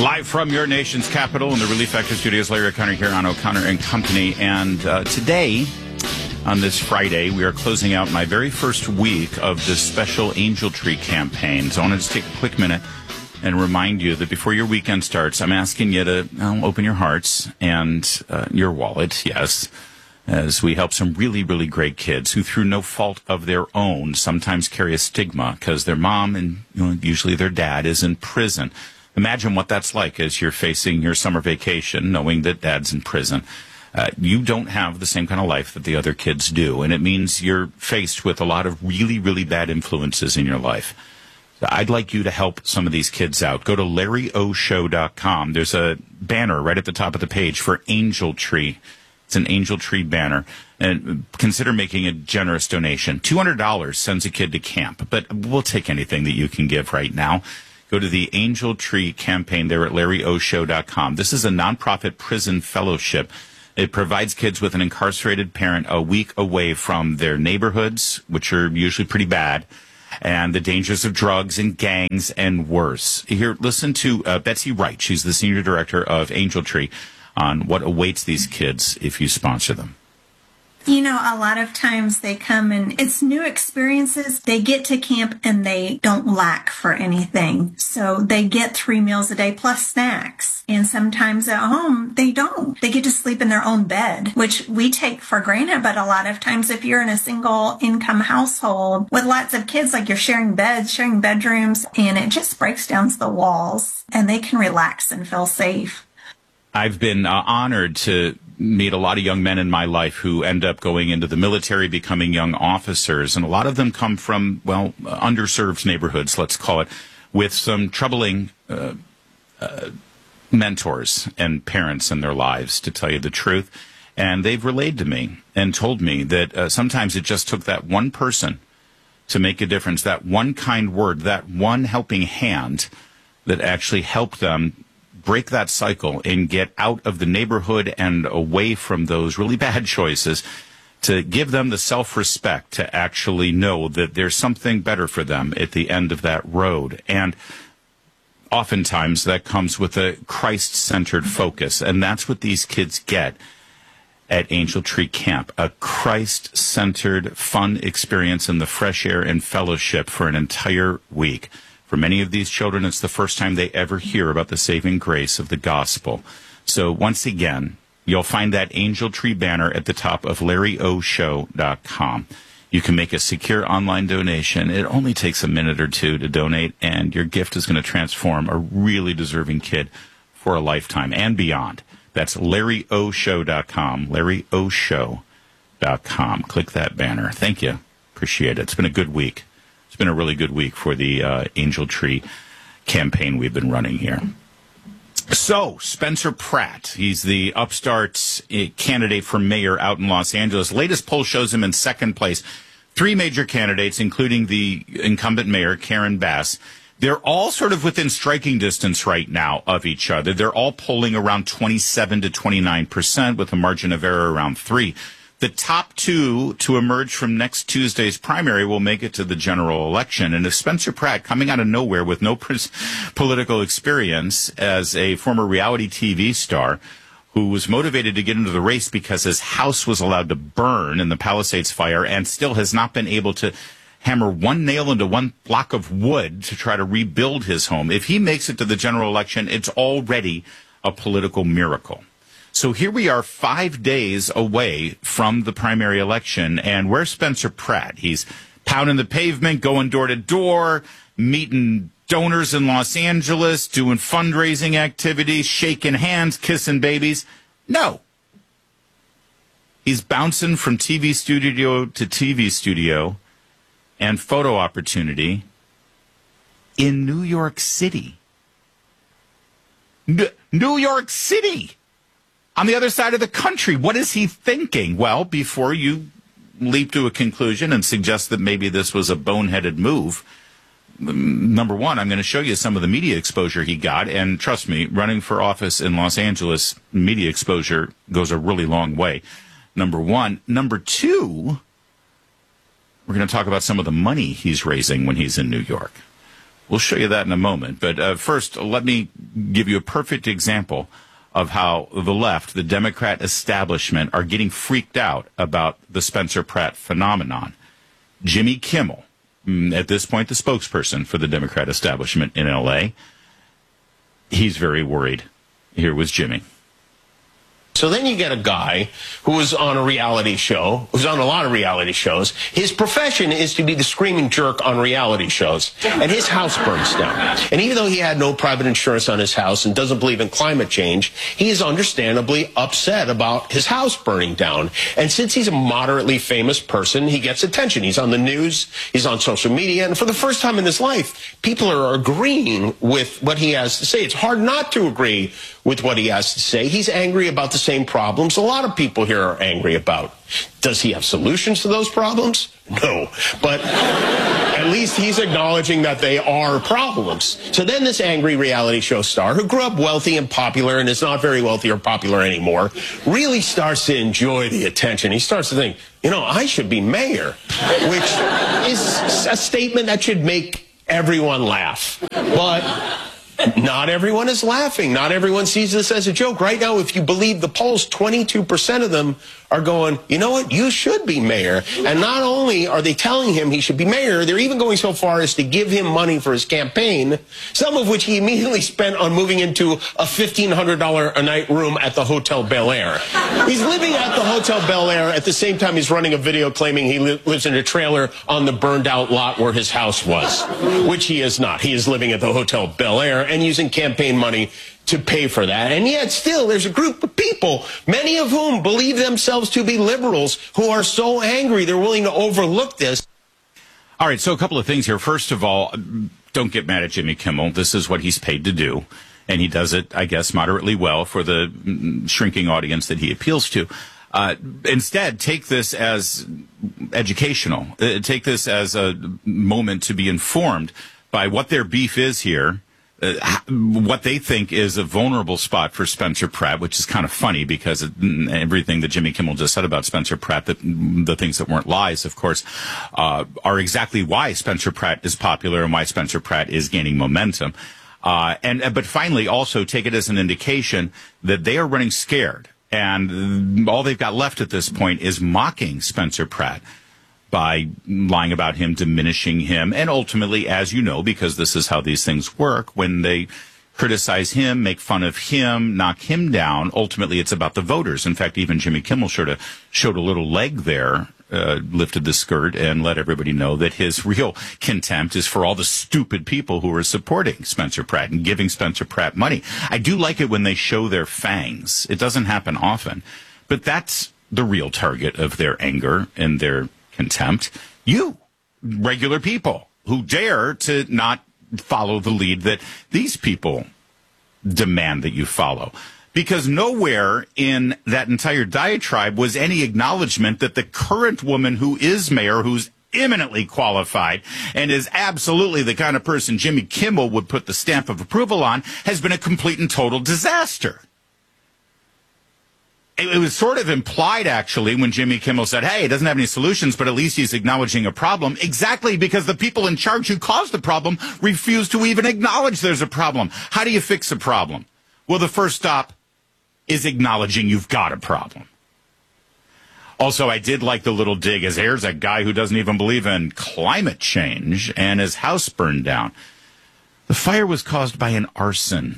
Live from your nation's capital in the Relief Factor Studios, Larry O'Connor here on O'Connor and Company. And today, on this Friday, we are closing out my very first week of this special Angel Tree campaign. So I want to just take a quick minute and remind you that before your weekend starts, I'm asking you to open your hearts and your wallet, yes, as we help some really, really great kids who, through no fault of their own, sometimes carry a stigma because their mom and usually their dad is in prison. Imagine what that's like as you're facing your summer vacation, knowing that dad's in prison. You don't have the same kind of life that the other kids do, and it means you're faced with a lot of really, really bad influences in your life. So I'd like you to help some of these kids out. Go to LarryOShow.com. There's a banner right at the top of the page for Angel Tree. It's an Angel Tree banner. And consider making a generous donation. $200 sends a kid to camp, but we'll take anything that you can give right now. Go to the Angel Tree campaign there at LarryOShow.com. This is a nonprofit prison fellowship. It provides kids with an incarcerated parent a week away from their neighborhoods, which are usually pretty bad, and the dangers of drugs and gangs and worse. Here, listen to Betsy Wright. She's the senior director of Angel Tree on what awaits these kids if you sponsor them. You know, a lot of times they come and it's new experiences. They get to camp and they don't lack for anything. So they get 3 meals a day plus snacks. And sometimes at home, they don't. They get to sleep in their own bed, which we take for granted. But a lot of times if you're in a single income household with lots of kids, like you're sharing beds, sharing bedrooms, and it just breaks down the walls and they can relax and feel safe. I've been honored to meet a lot of young men in my life who end up going into the military, becoming young officers. And a lot of them come from, underserved neighborhoods, let's call it, with some troubling mentors and parents in their lives, to tell you the truth. And they've relayed to me and told me that sometimes it just took that one person to make a difference, that one kind word, that one helping hand that actually helped them break that cycle and get out of the neighborhood and away from those really bad choices, to give them the self-respect to actually know that there's something better for them at the end of that road. And oftentimes that comes with a Christ-centered focus, and that's what these kids get at Angel Tree Camp, a Christ-centered, fun experience in the fresh air and fellowship for an entire week. For many of these children, it's the first time they ever hear about the saving grace of the gospel. So once again, you'll find that Angel Tree banner at the top of LarryOShow.com. You can make a secure online donation. It only takes a minute or two to donate, and your gift is going to transform a really deserving kid for a lifetime and beyond. That's LarryOShow.com, LarryOShow.com. Click that banner. Thank you. Appreciate it. It's been a good week. It's been a really good week for the Angel Tree campaign we've been running here. So, Spencer Pratt, he's the upstart candidate for mayor out in Los Angeles. Latest poll shows him in second place. 3 major candidates, including the incumbent mayor, Karen Bass. They're all sort of within striking distance right now of each other. They're all polling around 27 to 29% with a margin of error around 3. The top 2 to emerge from next Tuesday's primary will make it to the general election. And if Spencer Pratt, coming out of nowhere with no political experience as a former reality TV star who was motivated to get into the race because his house was allowed to burn in the Palisades fire and still has not been able to hammer one nail into one block of wood to try to rebuild his home, if he makes it to the general election, it's already a political miracle. So here we are 5 days away from the primary election, and where's Spencer Pratt? He's pounding the pavement, going door to door, meeting donors in Los Angeles, doing fundraising activities, shaking hands, kissing babies. No. He's bouncing from TV studio to TV studio and photo opportunity in New York City. New York City! On the other side of the country. What is he thinking? Well, before you leap to a conclusion and suggest that maybe this was a boneheaded move, number one, I'm going to show you some of the media exposure he got. And trust me, running for office in Los Angeles, media exposure goes a really long way. Number one. Number two, we're going to talk about some of the money he's raising when he's in New York. We'll show you that in a moment. But first, let me give you a perfect example of how the left, the Democrat establishment, are getting freaked out about the Spencer Pratt phenomenon. Jimmy Kimmel, at this point the spokesperson for the Democrat establishment in L.A., he's very worried. Here was Jimmy. So then you get a guy who was on a reality show, who's on a lot of reality shows. His profession is to be the screaming jerk on reality shows. And his house burns down. And even though he had no private insurance on his house and doesn't believe in climate change, he is understandably upset about his house burning down. And since he's a moderately famous person, he gets attention. He's on the news, he's on social media, and for the first time in his life, people are agreeing with what he has to say. It's hard not to agree with what he has to say. He's angry about the same problems a lot of people here are angry about. Does he have solutions to those problems? No. But at least he's acknowledging that they are problems. So then this angry reality show star, who grew up wealthy and popular and is not very wealthy or popular anymore, really starts to enjoy the attention. He starts to think, I should be mayor, which is a statement that should make everyone laugh. But not everyone is laughing. Not everyone sees this as a joke. Right now, if you believe the polls, 22% of them are going, you know what, you should be mayor. And not only are they telling him he should be mayor, they're even going so far as to give him money for his campaign, some of which he immediately spent on moving into a $1,500 a night room at the Hotel Bel Air. He's living at the Hotel Bel Air at the same time he's running a video claiming he lives in a trailer on the burned out lot where his house was, which he is not. He is living at the Hotel Bel Air and using campaign money to pay for that. And yet still there's a group of people, many of whom believe themselves to be liberals, who are so angry they're willing to overlook this. All right, so a couple of things here. First of all, don't get mad at Jimmy Kimmel. This is what he's paid to do, and he does it, I guess, moderately well for the shrinking audience that he appeals to. Instead, take this as educational. Take this as a moment to be informed by what their beef is here. What they think is a vulnerable spot for Spencer Pratt, which is kind of funny because everything that Jimmy Kimmel just said about Spencer Pratt, the things that weren't lies, of course, are exactly why Spencer Pratt is popular and why Spencer Pratt is gaining momentum. But finally, also take it as an indication that they are running scared, and all they've got left at this point is mocking Spencer Pratt by lying about him, diminishing him, and ultimately, as you know, because this is how these things work, when they criticize him, make fun of him, knock him down, ultimately it's about the voters. In fact, even Jimmy Kimmel showed a little leg there, lifted the skirt and let everybody know that his real contempt is for all the stupid people who are supporting Spencer Pratt and giving Spencer Pratt money. I do like it when they show their fangs. It doesn't happen often, but that's the real target of their anger and their contempt. You, regular people who dare to not follow the lead that these people demand that you follow. Because nowhere in that entire diatribe was any acknowledgement that the current woman who is mayor, who's eminently qualified and is absolutely the kind of person Jimmy Kimmel would put the stamp of approval on, has been a complete and total disaster. It was sort of implied, actually, when Jimmy Kimmel said, hey, he doesn't have any solutions, but at least he's acknowledging a problem. Exactly, because the people in charge who caused the problem refuse to even acknowledge there's a problem. How do you fix a problem? Well, the first stop is acknowledging you've got a problem. Also, I did like the little dig as here's a guy who doesn't even believe in climate change and his house burned down. The fire was caused by an arson.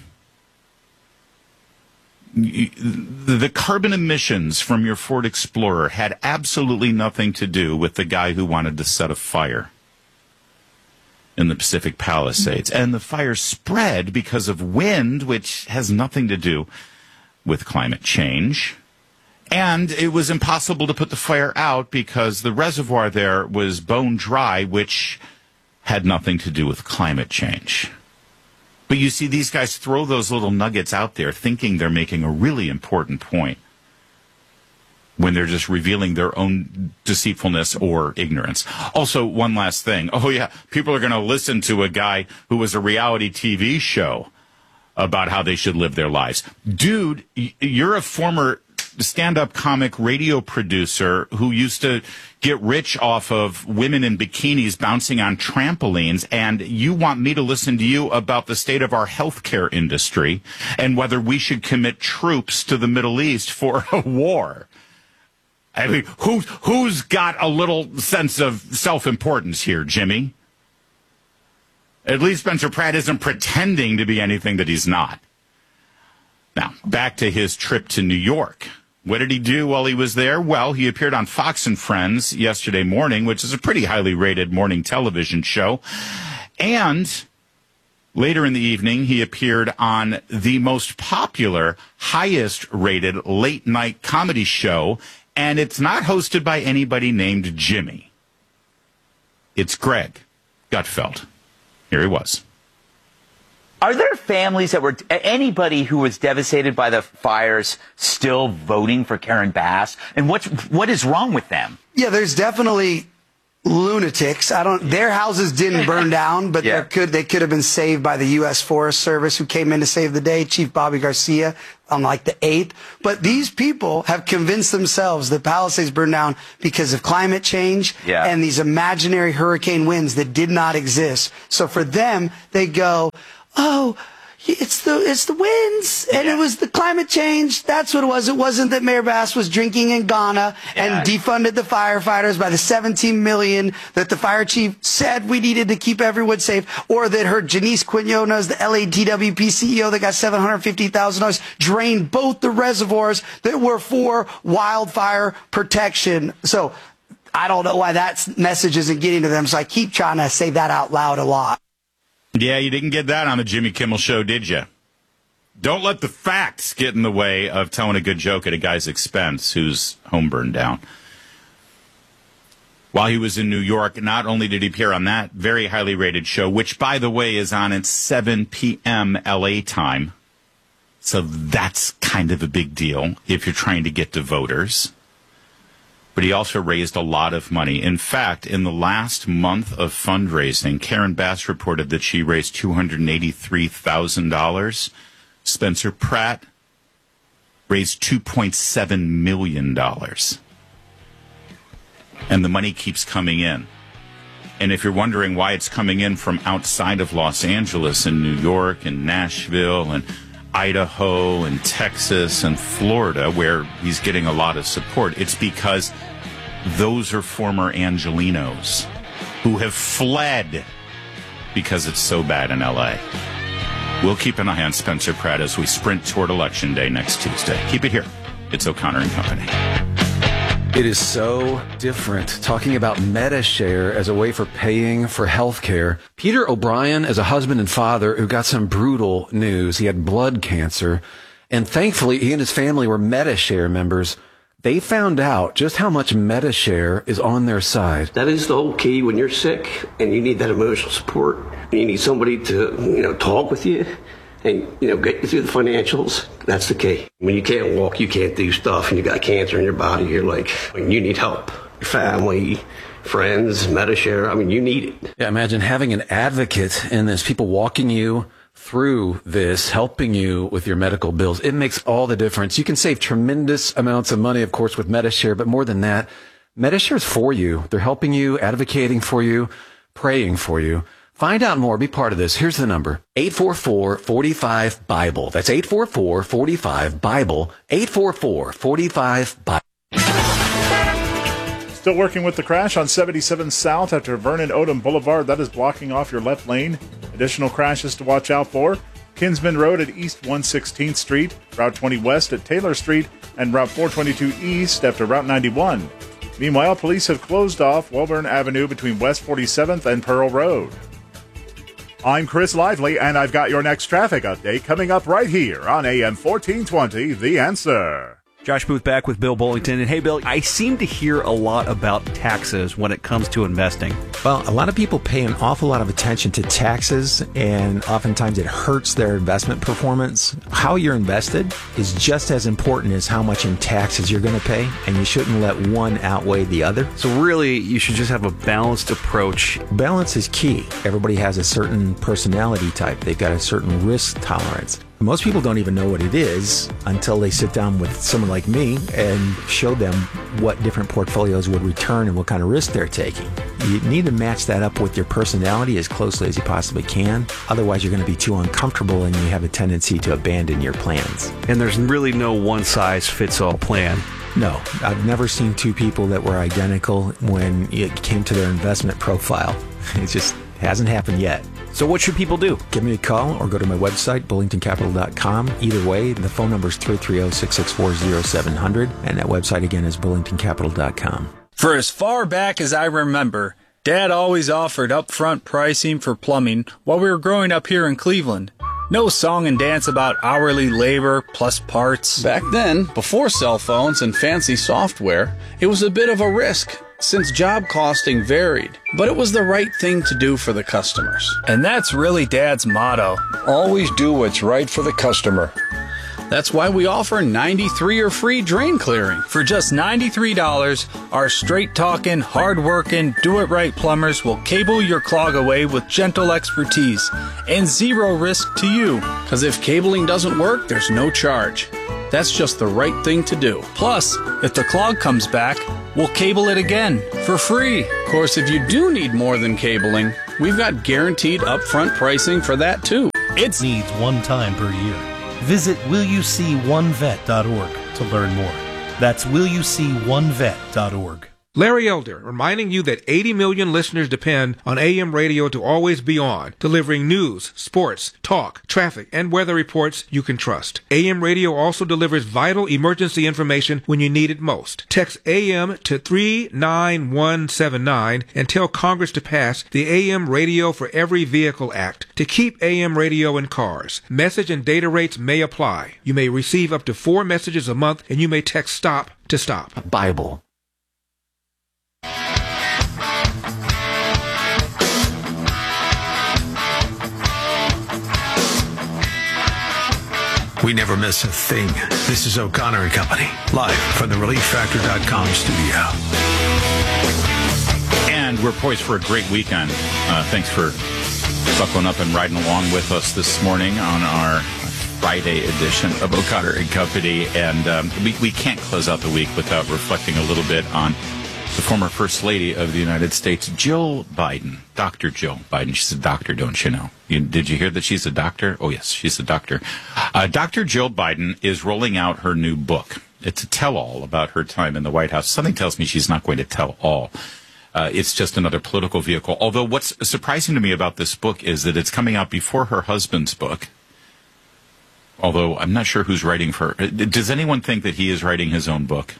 The carbon emissions from your Ford Explorer had absolutely nothing to do with the guy who wanted to set a fire in the Pacific Palisades. And the fire spread because of wind, which has nothing to do with climate change. And it was impossible to put the fire out because the reservoir there was bone dry, which had nothing to do with climate change. But you see, these guys throw those little nuggets out there thinking they're making a really important point when they're just revealing their own deceitfulness or ignorance. Also, one last thing. Oh, yeah, people are going to listen to a guy who was a reality TV show about how they should live their lives. Dude, you're a former stand-up comic radio producer who used to get rich off of women in bikinis bouncing on trampolines, and you want me to listen to you about the state of our healthcare industry and whether we should commit troops to the Middle East for a war. I mean, who's got a little sense of self-importance here, Jimmy? At least Spencer Pratt isn't pretending to be anything that he's not. Now, back to his trip to New York. What did he do while he was there? Well, he appeared on Fox and Friends yesterday morning, which is a pretty highly rated morning television show. And later in the evening, he appeared on the most popular, highest rated late night comedy show. And it's not hosted by anybody named Jimmy. It's Greg Gutfeld. Here he was. Are there families that were, anybody who was devastated by the fires still voting for Karen Bass? And what is wrong with them? Yeah, there's definitely lunatics. Their houses didn't burn down, but they could have been saved by the U.S. Forest Service, who came in to save the day, Chief Bobby Garcia, on like the 8th. But these people have convinced themselves that Palisades burned down because of climate change and these imaginary hurricane winds that did not exist. So for them, they go, oh, it's the winds, and it was the climate change. That's what it was. It wasn't that Mayor Bass was drinking in Ghana and defunded the firefighters by the $17 million that the fire chief said we needed to keep everyone safe, or that her Janice Quinones, the LADWP CEO that got $750,000, drained both the reservoirs that were for wildfire protection. So I don't know why that message isn't getting to them. So I keep trying to say that out loud a lot. Yeah, you didn't get that on the Jimmy Kimmel Show, did you? Don't let the facts get in the way of telling a good joke at a guy's expense whose home burned down. While he was in New York, not only did he appear on that very highly rated show, which, by the way, is on at 7 p.m. L.A. time. So that's kind of a big deal if you're trying to get to voters. But he also raised a lot of money. In fact, in the last month of fundraising, Karen Bass reported that she raised $283,000. Spencer Pratt raised $2.7 million. And the money keeps coming in. And if you're wondering why it's coming in from outside of Los Angeles and New York and Nashville and Idaho and Texas and Florida, where he's getting a lot of support, it's because those are former Angelinos who have fled because it's so bad in L.A. We'll keep an eye on Spencer Pratt as we sprint toward Election Day next Tuesday. Keep it here. It's O'Connor and Company. It is so different talking about MediShare as a way for paying for health care. Peter O'Brien is a husband and father who got some brutal news. He had blood cancer, and thankfully he and his family were MediShare members. They found out just how much MediShare is on their side. That is the whole key when you're sick and you need that emotional support. You need somebody to, talk with you and, get you through the financials. That's the key. When you can't walk, you can't do stuff, and you got cancer in your body, you're like, you need help. Your family, friends, MediShare, you need it. Yeah, imagine having an advocate in this, people walking you through this, helping you with your medical bills. It makes all the difference. You can save tremendous amounts of money, of course, with MediShare, but more than that, MediShare is for you. They're helping you, advocating for you, praying for you. Find out more. Be part of this. Here's the number. 844-45-BIBLE. That's 844-45-BIBLE. 844-45-BIBLE. Still working with the crash on 77 South after Vernon Odom Boulevard. That is blocking off your left lane. Additional crashes to watch out for. Kinsman Road at East 116th Street, Route 20 West at Taylor Street, and Route 422 East after Route 91. Meanwhile, police have closed off Welburn Avenue between West 47th and Pearl Road. I'm Chris Lively, and I've got your next traffic update coming up right here on AM 1420, The Answer. Josh Booth back with Bill Bullington. And hey, Bill, I seem to hear a lot about taxes when it comes to investing. Well, a lot of people pay an awful lot of attention to taxes, and oftentimes it hurts their investment performance. How you're invested is just as important as how much in taxes you're going to pay, and you shouldn't let one outweigh the other. So really, you should just have a balanced approach. Balance is key. Everybody has a certain personality type. They've got a certain risk tolerance. Most people don't even know what it is until they sit down with someone like me and show them what different portfolios would return and what kind of risk they're taking. You need to match that up with your personality as closely as you possibly can. Otherwise, you're going to be too uncomfortable and you have a tendency to abandon your plans. And there's really no one-size-fits-all plan. No, I've never seen two people that were identical when it came to their investment profile. It just hasn't happened yet. So what should people do? Give me a call or go to my website, bullingtoncapital.com. Either way, the phone number is 330-664-0700, and that website again is bullingtoncapital.com. For as far back as I remember, Dad always offered upfront pricing for plumbing while we were growing up here in Cleveland. No song and dance about hourly labor plus parts. Back then, before cell phones and fancy software, it was a bit of a risk, since job costing varied, but it was the right thing to do for the customers. And that's really Dad's motto. Always do what's right for the customer. That's why we offer 93-year free drain clearing. For just $93, our straight-talking, hard-working, do-it-right plumbers will cable your clog away with gentle expertise and zero risk to you. Because if cabling doesn't work, there's no charge. That's just the right thing to do. Plus, if the clog comes back, we'll cable it again for free. Of course, if you do need more than cabling, we've got guaranteed upfront pricing for that too. It needs one time per year. Visit willyouseeonevet.org to learn more. That's willyouseeonevet.org. Larry Elder reminding you that 80 million listeners depend on AM radio to always be on, delivering news, sports, talk, traffic, and weather reports you can trust. AM radio also delivers vital emergency information when you need it most. Text AM to 39179 and tell Congress to pass the AM Radio for Every Vehicle Act to keep AM radio in cars. Message and data rates may apply. You may receive up to 4 messages a month, and you may text STOP to stop. Bible. We never miss a thing. This is O'Connor and Company, live from the ReliefFactor.com studio. And we're poised for a great weekend. Thanks for buckling up and riding along with us this morning on our Friday edition of O'Connor and Company. And we can't close out the week without reflecting a little bit on the former First Lady of the United States, Jill Biden. Dr. Jill Biden. She's a doctor, don't you know? Did you hear that she's a doctor? Oh, yes, she's a doctor. Dr. Jill Biden is rolling out her new book. It's a tell-all about her time in the White House. Something tells me she's not going to tell all. It's just another political vehicle. Although what's surprising to me about this book is that it's coming out before her husband's book. Although I'm not sure who's writing for her. Does anyone think that he is writing his own book?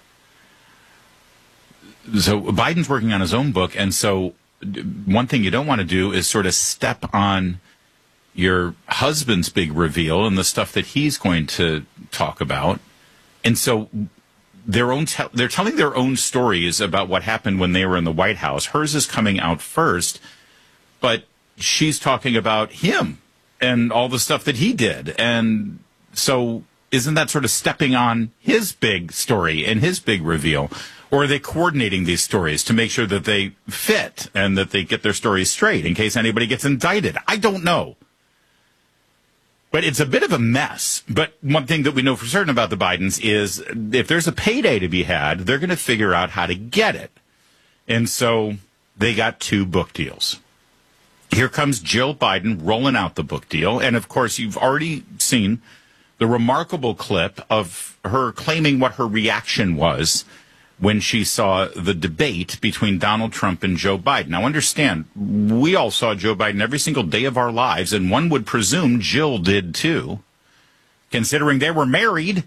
So Biden's working on his own book, and so one thing you don't want to do is sort of step on your husband's big reveal and the stuff that he's going to talk about. And so they're telling their own stories about what happened when they were in the White House. Hers is coming out first, but she's talking about him and all the stuff that he did. And so isn't that sort of stepping on his big story and his big reveal? Or are they coordinating these stories to make sure that they fit and that they get their stories straight in case anybody gets indicted? I don't know. But it's a bit of a mess. But one thing that we know for certain about the Bidens is if there's a payday to be had, they're going to figure out how to get it. And so they got 2 book deals. Here comes Jill Biden rolling out the book deal. And, of course, you've already seen the remarkable clip of her claiming what her reaction was when she saw the debate between Donald Trump and Joe Biden. Now, understand, we all saw Joe Biden every single day of our lives, and one would presume Jill did too, considering they were married.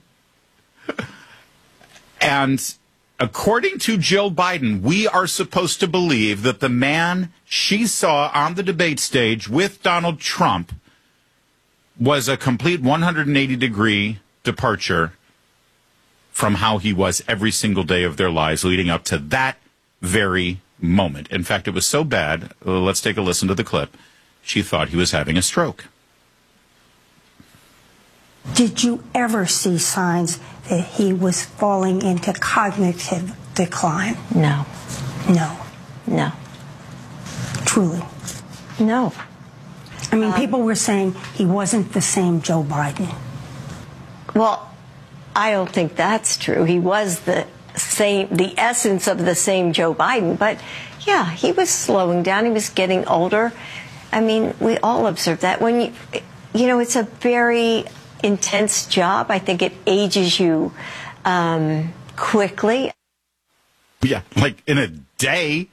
And according to Jill Biden, we are supposed to believe that the man she saw on the debate stage with Donald Trump was a complete 180-degree departure from how he was every single day of their lives leading up to that very moment. In fact, it was so bad, let's take a listen to the clip, she thought he was having a stroke. Did you ever see signs that he was falling into cognitive decline? No. No. No. Truly? No. I mean, people were saying he wasn't the same Joe Biden. Well, I don't think that's true. He was the essence of the same Joe Biden. But, yeah, he was slowing down. He was getting older. I mean, we all observe that. When it's a very intense job. I think it ages you quickly. Yeah, like in a day.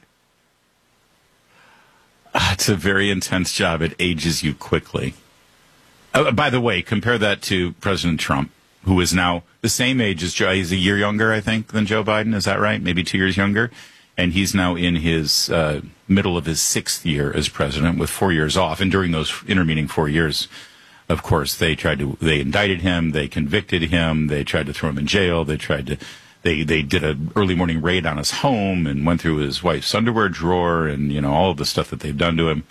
It's a very intense job. It ages you quickly. By the way, compare that to President Trump, who is now the same age as Joe. He's a year younger, I think, than Joe Biden. Is that right? Maybe 2 years younger. And he's now in his middle of his 6th year as president with 4 years off. And during those intervening 4 years, of course, they indicted him, they convicted him, they tried to throw him in jail, they did an early morning raid on his home and went through his wife's underwear drawer and, all of the stuff that they've done to him.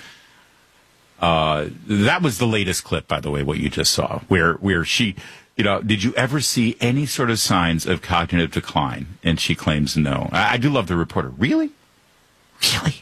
That was the latest clip, by the way, what you just saw, where she, did you ever see any sort of signs of cognitive decline? And she claims no. I do love the reporter. Really? Really?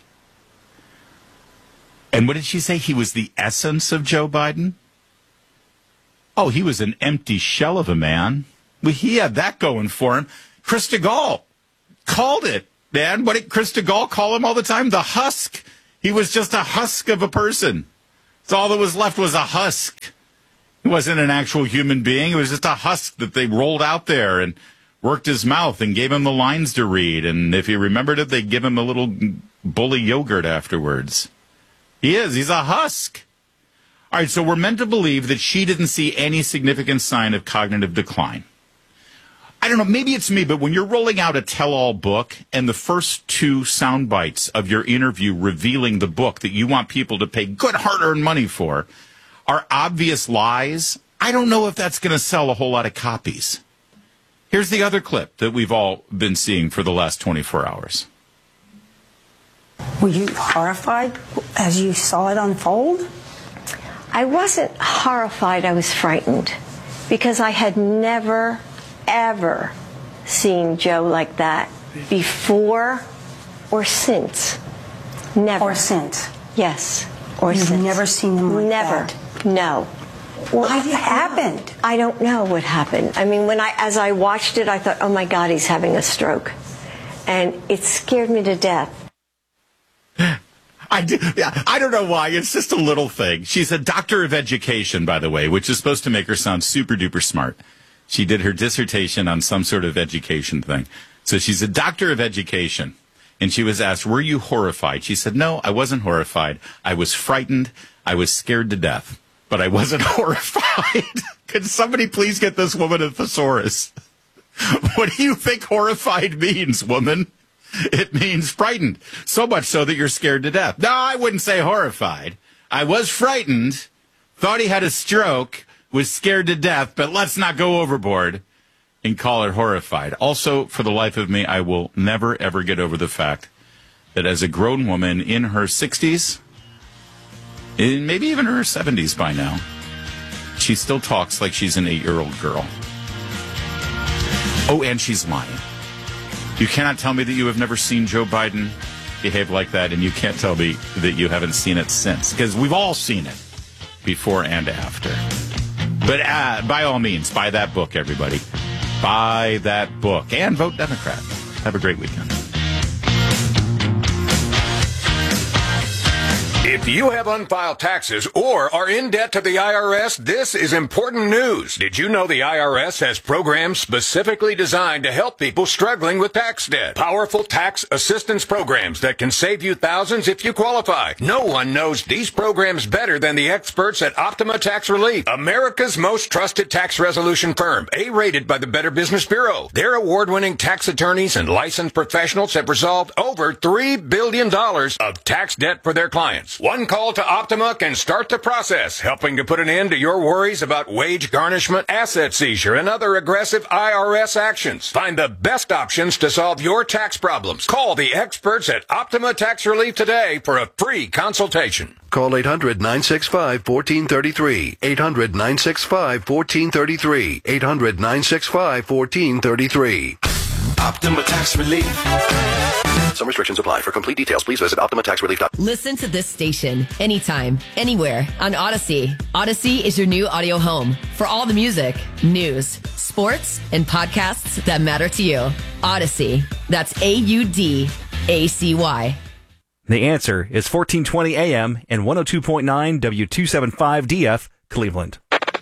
And what did she say? He was the essence of Joe Biden? Oh, he was an empty shell of a man. Well, he had that going for him. Chris DeGaulle called it, man. What did Chris DeGaulle call him all the time? The husk. He was just a husk of a person. So all that was left was a husk. He wasn't an actual human being. It was just a husk that they rolled out there and worked his mouth and gave him the lines to read. And if he remembered it, they'd give him a little bully yogurt afterwards. He's a husk. All right, so we're meant to believe that she didn't see any significant sign of cognitive decline. I don't know, maybe it's me, but when you're rolling out a tell-all book and the first 2 sound bites of your interview revealing the book that you want people to pay good hard-earned money for are obvious lies, I don't know if that's going to sell a whole lot of copies. Here's the other clip that we've all been seeing for the last 24 hours. Were you horrified as you saw it unfold? I wasn't horrified. I was frightened because I had never, ever seen Joe like that before or since. Never. Or since? Yes. Or You've since. Never seen him like that? Never. No. What happened? I don't know what happened. I mean, as I watched it, I thought, oh my God, he's having a stroke. And it scared me to death. I don't know why. It's just a little thing. She's a doctor of education, by the way, which is supposed to make her sound super duper smart. She did her dissertation on some sort of education thing. So she's a doctor of education. And she was asked, were you horrified? She said, no, I wasn't horrified. I was frightened. I was scared to death. But I wasn't horrified. Could somebody please get this woman a thesaurus? What do you think horrified means, woman? It means frightened. So much so that you're scared to death. No, I wouldn't say horrified. I was frightened, thought he had a stroke, was scared to death, but let's not go overboard and call it horrified. Also, for the life of me, I will never, ever get over the fact that as a grown woman in her 60s, and maybe even her 70s by now, she still talks like she's an 8-year-old girl. Oh, and she's lying. You cannot tell me that you have never seen Joe Biden behave like that, and you can't tell me that you haven't seen it since, because we've all seen it before and after. But by all means, buy that book, everybody. Buy that book and vote Democrat. Have a great weekend. If you have unfiled taxes or are in debt to the IRS, this is important news. Did you know the IRS has programs specifically designed to help people struggling with tax debt? Powerful tax assistance programs that can save you thousands if you qualify. No one knows these programs better than the experts at Optima Tax Relief, America's most trusted tax resolution firm, A-rated by the Better Business Bureau. Their award-winning tax attorneys and licensed professionals have resolved over $3 billion of tax debt for their clients. One call to Optima can start the process, helping to put an end to your worries about wage garnishment, asset seizure, and other aggressive IRS actions. Find the best options to solve your tax problems. Call the experts at Optima Tax Relief today for a free consultation. Call 800-965-1433. 800-965-1433. 800-965-1433. Optima Tax Relief. Some restrictions apply. For complete details, please visit OptimaTaxRelief.com. Listen to this station anytime, anywhere on Odyssey. Odyssey is your new audio home for all the music, news, sports, and podcasts that matter to you. Odyssey. That's AUDACY. The answer is 1420 AM and 102.9 W275DF, Cleveland.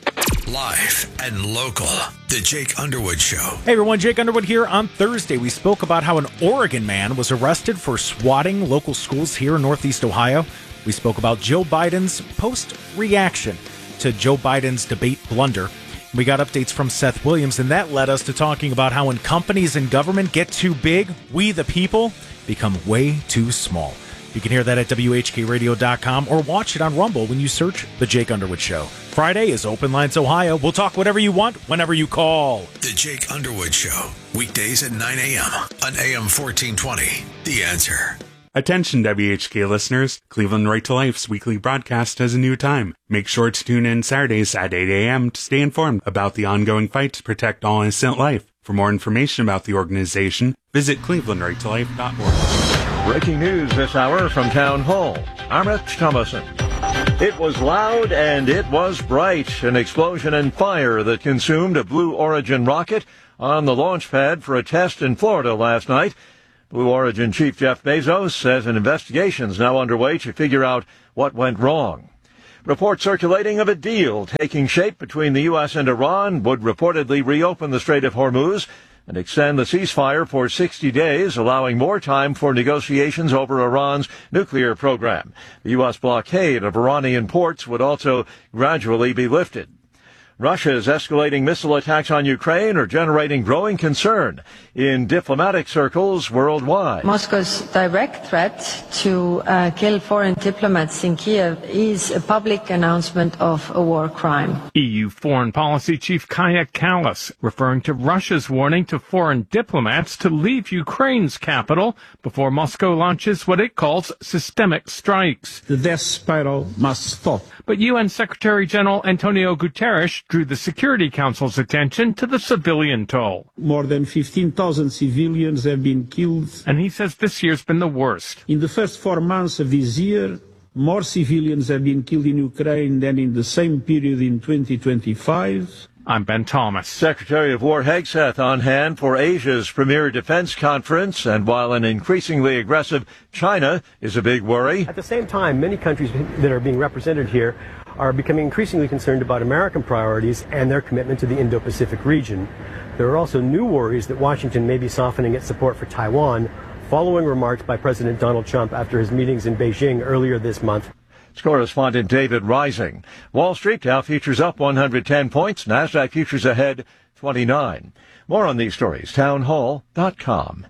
Live and local. The Jake Underwood Show. Hey everyone, Jake Underwood here. On Thursday, we spoke about how an Oregon man was arrested for swatting local schools here in Northeast Ohio. We spoke about Joe Biden's post-reaction to Joe Biden's debate blunder. We got updates from Seth Williams, and that led us to talking about how when companies and government get too big, we the people become way too small. You can hear that at WHKRadio.com or watch it on Rumble when you search The Jake Underwood Show. Friday is Open Lines Ohio. We'll talk whatever you want, whenever you call. The Jake Underwood Show. Weekdays at 9 a.m. on AM 1420. The Answer. Attention WHK listeners, Cleveland Right to Life's weekly broadcast has a new time. Make sure to tune in Saturdays at 8 a.m. to stay informed about the ongoing fight to protect all innocent life. For more information about the organization, visit clevelandrighttolife.org. Breaking news this hour from Town Hall. I'm Rich Thomason. It was loud and it was bright. An explosion and fire that consumed a Blue Origin rocket on the launch pad for a test in Florida last night. Blue Origin Chief Jeff Bezos says an investigation is now underway to figure out what went wrong. Reports circulating of a deal taking shape between the U.S. and Iran would reportedly reopen the Strait of Hormuz and extend the ceasefire for 60 days, allowing more time for negotiations over Iran's nuclear program. The U.S. blockade of Iranian ports would also gradually be lifted. Russia's escalating missile attacks on Ukraine are generating growing concern in diplomatic circles worldwide. Moscow's direct threat to kill foreign diplomats in Kiev is a public announcement of a war crime. EU Foreign Policy Chief Kaja Kallas referring to Russia's warning to foreign diplomats to leave Ukraine's capital before Moscow launches what it calls systemic strikes. The death spiral must stop. But UN Secretary General Antonio Guterres drew the Security Council's attention to the civilian toll. More than 15,000 civilians have been killed. And he says this year's been the worst. In the first 4 months of this year, more civilians have been killed in Ukraine than in the same period in 2025. I'm Ben Thomas. Secretary of War Hegseth on hand for Asia's premier defense conference, and while an increasingly aggressive China is a big worry. At the same time, many countries that are being represented here are becoming increasingly concerned about American priorities and their commitment to the Indo-Pacific region. There are also new worries that Washington may be softening its support for Taiwan, following remarks by President Donald Trump after his meetings in Beijing earlier this month. It's correspondent David Rising. Wall Street Dow futures up 110 points. NASDAQ futures ahead 29. More on these stories, townhall.com.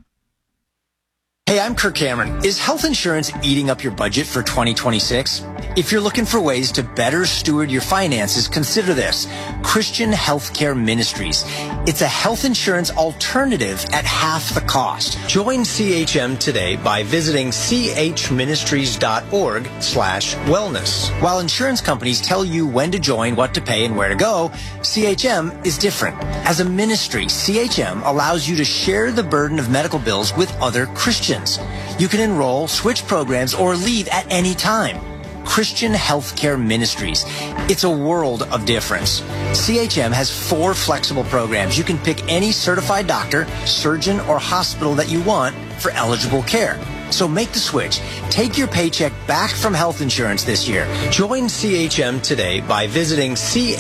Hey, I'm Kirk Cameron. Is health insurance eating up your budget for 2026? If you're looking for ways to better steward your finances, consider this. Christian Healthcare Ministries. It's a health insurance alternative at half the cost. Join CHM today by visiting chministries.org/wellness. While insurance companies tell you when to join, what to pay, and where to go, CHM is different. As a ministry, CHM allows you to share the burden of medical bills with other Christians. You can enroll, switch programs, or leave at any time. Christian Healthcare Ministries. It's a world of difference. CHM has 4 flexible programs. You can pick any certified doctor, surgeon, or hospital that you want for eligible care. So make the switch. Take your paycheck back from health insurance this year. Join CHM today by visiting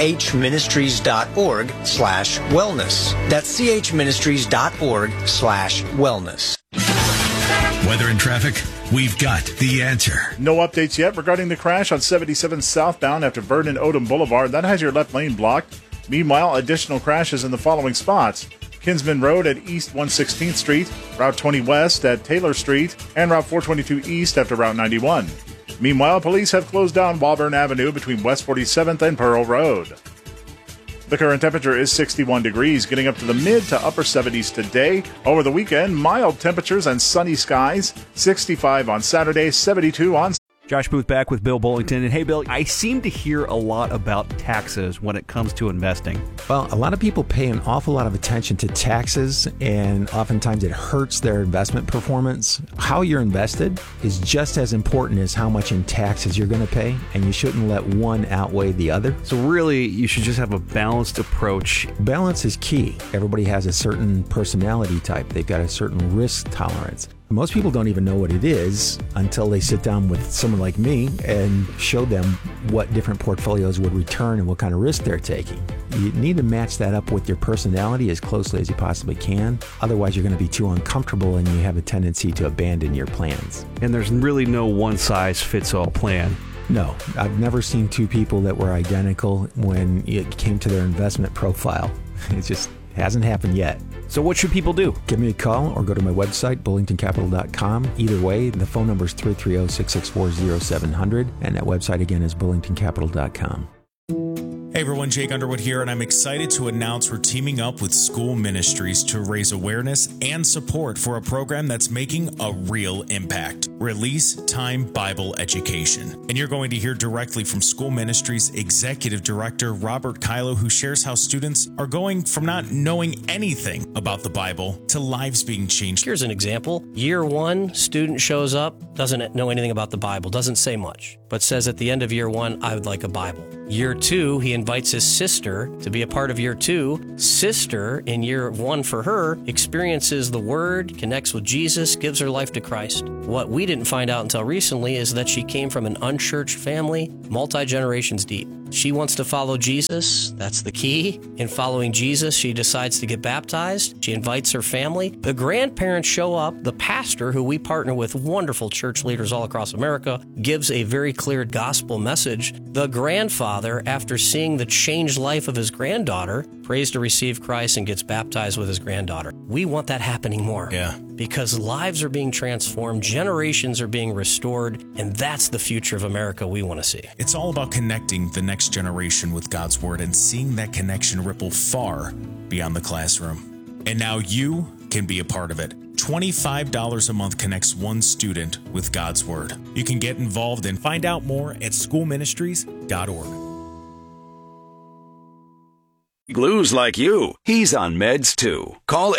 chministries.org/wellness. That's chministries.org/wellness. Weather and traffic, we've got the answer. No updates yet regarding the crash on 77 southbound after Vernon Odom Boulevard. That has your left lane blocked. Meanwhile, additional crashes in the following spots. Kinsman Road at East 116th Street, Route 20 West at Taylor Street, and Route 422 East after Route 91. Meanwhile, police have closed down Walburn Avenue between West 47th and Pearl Road. The current temperature is 61 degrees, getting up to the mid to upper 70s today. Over the weekend, mild temperatures and sunny skies. 65 on Saturday, 72 on Josh Booth back with Bill Bullington. And hey, Bill, I seem to hear a lot about taxes when it comes to investing. Well, a lot of people pay an awful lot of attention to taxes, and oftentimes it hurts their investment performance. How you're invested is just as important as how much in taxes you're going to pay, and you shouldn't let one outweigh the other. So really, you should just have a balanced approach. Balance is key. Everybody has a certain personality type. They've got a certain risk tolerance. Most people don't even know what it is until they sit down with someone like me and show them what different portfolios would return and what kind of risk they're taking. You need to match that up with your personality as closely as you possibly can. Otherwise, you're going to be too uncomfortable and you have a tendency to abandon your plans. And there's really no one-size-fits-all plan. No, I've never seen two people that were identical when it came to their investment profile. It just hasn't happened yet. So what should people do? Give me a call or go to my website, bullingtoncapital.com. Either way, the phone number is 330-664-0700, and that website again is bullingtoncapital.com. Hey everyone, Jake Underwood here, and I'm excited to announce we're teaming up with School Ministries to raise awareness and support for a program that's making a real impact. Release Time Bible Education. And you're going to hear directly from School Ministries Executive Director Robert Kylo, who shares how students are going from not knowing anything about the Bible to lives being changed. Here's an example. Year 1, student shows up, doesn't know anything about the Bible, doesn't say much, but says at the end of year 1, I would like a Bible. Year 2, he invites his sister to be a part of year 2. Sister, in year 1 for her, experiences the Word, connects with Jesus, gives her life to Christ. What we didn't find out until recently is that she came from an unchurched family, multi-generations deep. She wants to follow Jesus. That's the key. In following Jesus, she decides to get baptized. She invites her family. The grandparents show up. The pastor, who we partner with wonderful church leaders all across America, gives a very clear gospel message. The grandfather, after seeing the changed life of his granddaughter, prays to receive Christ and gets baptized with his granddaughter. We want that happening more. Yeah. Because lives are being transformed, generations are being restored, and that's the future of America we want to see. It's all about connecting the next generation with God's Word and seeing that connection ripple far beyond the classroom. And now you can be a part of it. $25 a month connects one student with God's Word. You can get involved and find out more at schoolministries.org. Glue's like you. He's on meds too. Call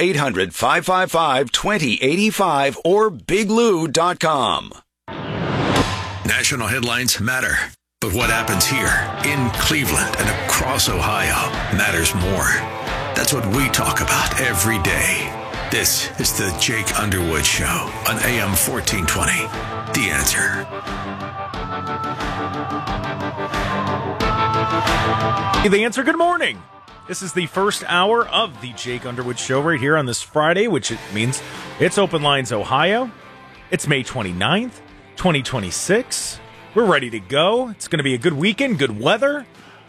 800-555-2085 or biglou.com. National headlines matter, but what happens here in Cleveland and across Ohio matters more. That's what we talk about every day. This is the Jake Underwood Show on AM 1420. The Answer. The Answer, good morning. This is the first hour of the Jake Underwood Show right here on this Friday, which it means it's Open Lines Ohio. It's May 29th, 2026. We're ready to go. It's going to be a good weekend, good weather.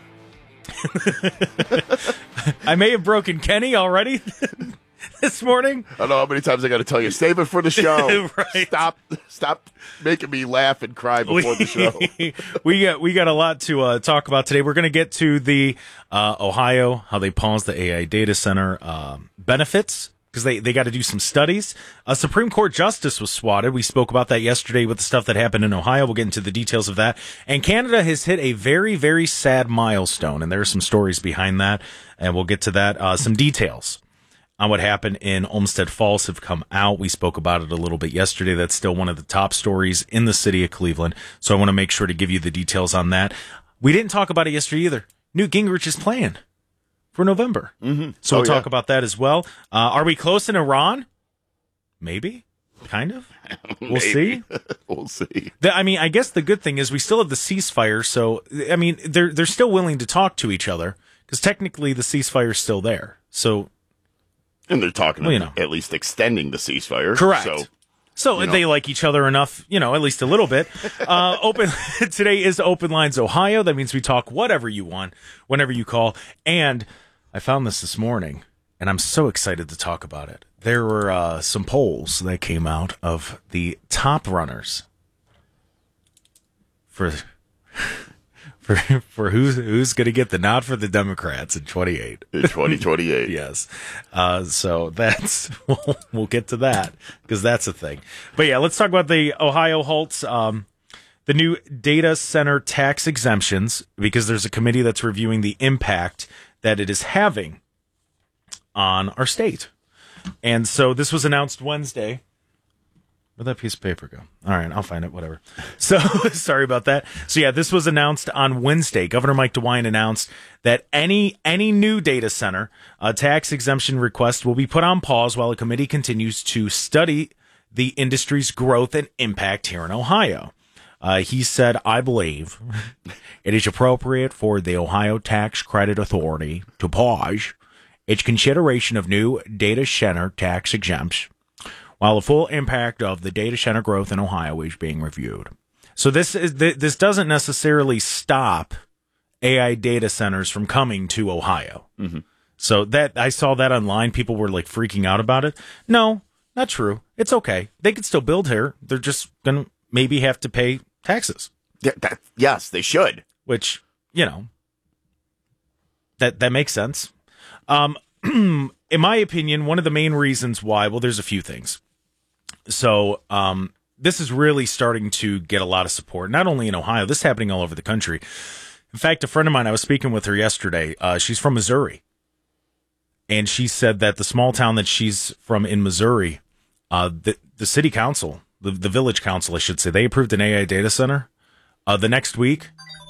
I may have broken Kenny already this morning. I don't know how many times I got to tell you, save it for the show. Right. Stop making me laugh and cry before the show. we got a lot to talk about today. We're going to get to the Ohio, how they paused the AI data center benefits, because they got to do some studies. A Supreme Court justice was swatted. We spoke about that yesterday with the stuff that happened in Ohio. We'll get into the details of that. And Canada has hit a very, very sad milestone, and there are some stories behind that, and we'll get to that. Some details on what happened in Olmsted Falls have come out. We spoke about it a little bit yesterday. That's still one of the top stories in the city of Cleveland, so I want to make sure to give you the details on that. We didn't talk about it yesterday either. Newt Gingrich is playing for November. Mm-hmm. So we'll talk about that as well. Are we close in Iran? Maybe. Kind of. We'll see. We'll see. I guess the good thing is we still have the ceasefire, so, I mean, they're still willing to talk to each other, because technically the ceasefire is still there. So, and they're talking about at least extending the ceasefire. Correct. So they like each other enough, at least a little bit. Today is Open Lines Ohio. That means we talk whatever you want, whenever you call. And I found this morning, and I'm so excited to talk about it. There were some polls that came out of the top runners for who's going to get the nod for the Democrats in 28. In 2028. Yes. So that's, we'll get to that, because that's a thing. But yeah, let's talk about the Ohio halts. the new data center tax exemptions, because there's a committee that's reviewing the impact that it is having on our state. And so this was announced Wednesday. Where'd that piece of paper go? All right, I'll find it, whatever. So, sorry about that. So, yeah, this was announced on Wednesday. Governor Mike DeWine announced that any new data center tax exemption request will be put on pause while a committee continues to study the industry's growth and impact here in Ohio. He said, I believe it is appropriate for the Ohio Tax Credit Authority to pause its consideration of new data center tax exempts while the full impact of the data center growth in Ohio is being reviewed. So this doesn't necessarily stop AI data centers from coming to Ohio. Mm-hmm. So that I saw that online. People were like freaking out about it. No, not true. It's okay. They could still build here. They're just going to maybe have to pay taxes. Yes, they should. Which, that makes sense. In my opinion, one of the main reasons why, well, there's a few things. So, this is really starting to get a lot of support, not only in Ohio, this is happening all over the country. In fact, a friend of mine, I was speaking with her yesterday. She's from Missouri. And she said that the small town that she's from in Missouri, the city council, the village council, I should say, they approved an AI data center. The next week,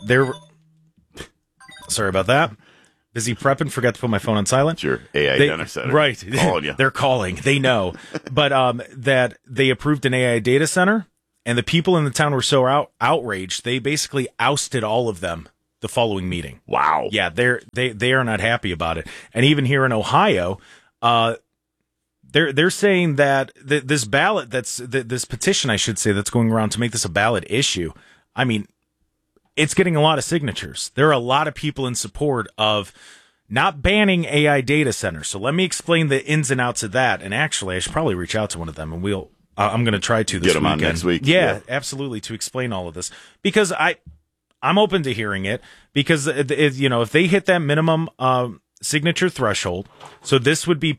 sorry about that. Busy prepping, forgot to put my phone on silent. Sure, AI data center. Right. Calling you. They're calling. They know. But that they approved an AI data center, and the people in the town were so outraged, they basically ousted all of them the following meeting. Wow. Yeah, they are not happy about it. And even here in Ohio, they're saying that this ballot, this petition, I should say, that's going around to make this a ballot issue, I mean, it's getting a lot of signatures. There are a lot of people in support of not banning AI data centers. So let me explain the ins and outs of that. And actually, I should probably reach out to one of them, and I'm going to try to this Get them weekend. on next week. Yeah, absolutely, to explain all of this, because I'm open to hearing it, because if they hit that minimum signature threshold, so this would be